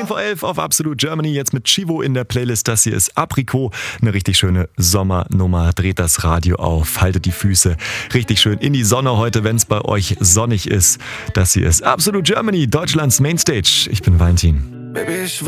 10 vor 11 auf Absolut Germany, jetzt mit Chivo in der Playlist. Das hier ist Aprikot, eine richtig schöne Sommernummer. Dreht das Radio auf, haltet die Füße richtig schön in die Sonne heute, wenn es bei euch sonnig ist. Das hier ist Absolut Germany, Deutschlands Mainstage. Ich bin Valentin.